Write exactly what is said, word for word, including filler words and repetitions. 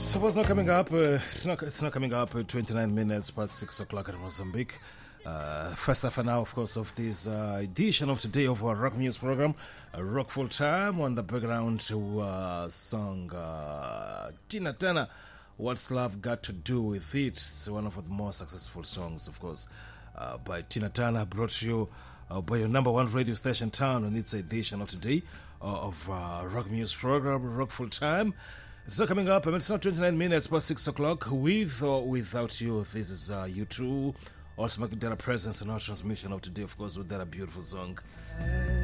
So what's not coming up? Uh, it's not. It's not coming up. Uh, Twenty-nine minutes past six o'clock in Mozambique. Uh, first half an hour, of course, of this uh, edition of today of our rock news program, uh, Rock Full Time. On the background, uh, song uh, Tina Turner, "What's Love Got to Do with It?" It's one of the more successful songs, of course, uh, by Tina Turner, brought to you uh, by your number one radio station, Town, on its edition of today uh, of uh, rock news program, Rock Full Time. It's not coming up. I mean, it's not twenty-nine minutes past six o'clock. With or without you, this is uh, you too. Also making their presence in our transmission of today, of course, with that beautiful song.